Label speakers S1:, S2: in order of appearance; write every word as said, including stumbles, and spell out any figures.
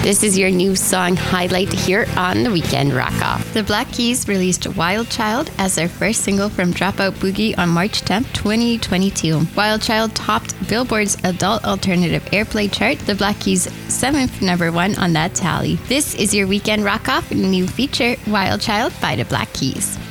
S1: This is your new song highlight here on the Weekend Rock Off.
S2: The Black Keys released Wild Child as their first single from Dropout Boogie on March tenth, twenty twenty-two. Wild Child topped Billboard's Adult Alternative Airplay chart, the Black Keys' seventh number one on that tally. This is your Weekend Rock Off, new feature, Wild Child by the Black Keys.